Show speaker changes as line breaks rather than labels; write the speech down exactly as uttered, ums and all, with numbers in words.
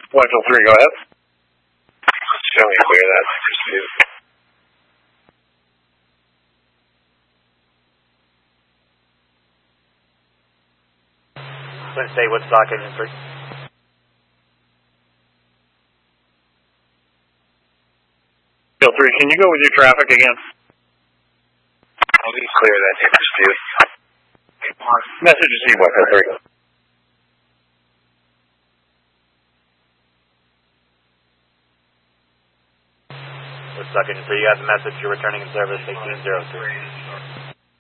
Wetzel three, go ahead. Show me clear that pursuit.
Twin State, Woodstock, engine three.
Bill three, can you go with your traffic again?
I'll be clear that pursuit.
Message received, Wetzel three.
Woodstock, engine three, you got the message, you're returning in service, eighteen zero two.